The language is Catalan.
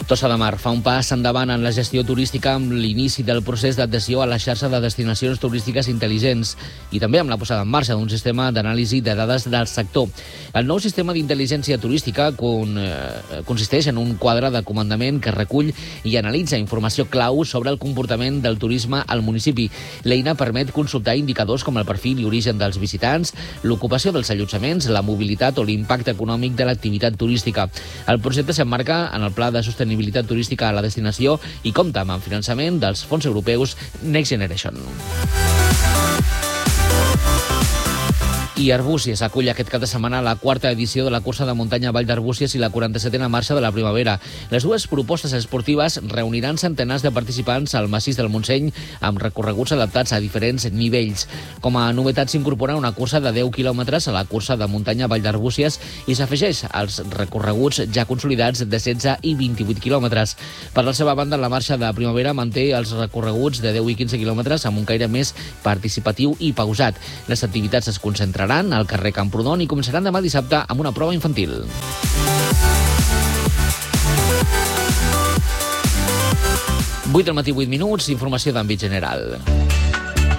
Tossa de Mar fa un pas endavant en la gestió turística amb l'inici del procés d'adhesió a la xarxa de destinacions turístiques intel·ligents i també amb la posada en marxa d'un sistema d'anàlisi de dades del sector. El nou sistema d'intel·ligència turística consisteix en un quadre de comandament que recull i analitza informació clau sobre el comportament del turisme al municipi. L'eina permet consultar indicadors com el perfil i origen dels visitants, l'ocupació dels allotjaments, la mobilitat o l'impacte econòmic de l'activitat turística. El projecte s'emmarca en el Pla de Sostenibilitat turística a la destinació i compta amb el finançament dels fons europeus Next Generation. I Arbúcies acull aquest cap de setmana la quarta edició de la cursa de muntanya Vall d'Arbúcies i la 47a marxa de la primavera. Les dues propostes esportives reuniran centenars de participants al massís del Montseny amb recorreguts adaptats a diferents nivells. Com a novetat s'incorpora una cursa de 10 quilòmetres a la cursa de muntanya Vall d'Arbúcies i s'afegeix als recorreguts ja consolidats de 16 i 28 quilòmetres. Per la seva banda, la marxa de primavera manté els recorreguts de 10 i 15 quilòmetres amb un caire més participatiu i pausat. Les activitats es concentraran al carrer Camprodon i començaran demà dissabte amb una prova infantil. 8 del matí, 8 minuts, informació d'àmbit general.